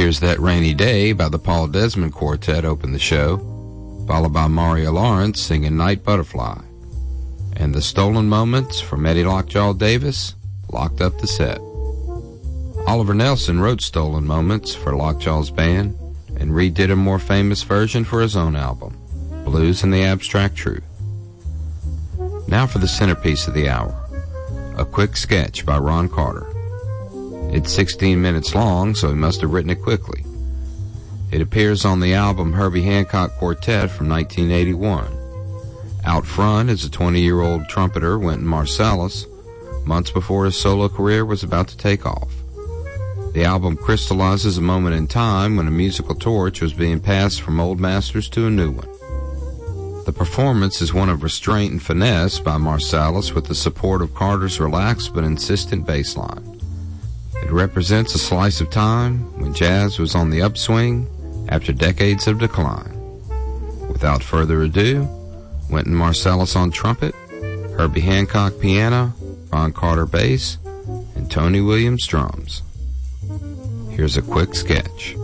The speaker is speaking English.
Here's That Rainy Day by the Paul Desmond Quartet opened the show, followed by Mario Lawrence singing Night Butterfly. And The Stolen Moments from Eddie Lockjaw Davis locked up the set. Oliver Nelson wrote Stolen Moments for Lockjaw's band and redid a more famous version for his own album, Blues and the Abstract Truth. Now for the centerpiece of the hour, a quick sketch by Ron Carter. It's 16 minutes long, so he must have written it quickly. It appears on the album Herbie Hancock Quartet from 1981. Out front is a 20-year-old trumpeter, Wynton Marsalis, months before his solo career was about to take off. The album crystallizes a moment in time when a musical torch was being passed from old masters to a new one. The performance is one of restraint and finesse by Marsalis with the support of Carter's relaxed but insistent bass line. It represents a slice of time when jazz was on the upswing after decades of decline. Without further ado, Wynton Marsalis on trumpet, Herbie Hancock piano, Ron Carter bass, and Tony Williams drums. Here's a quick sketch.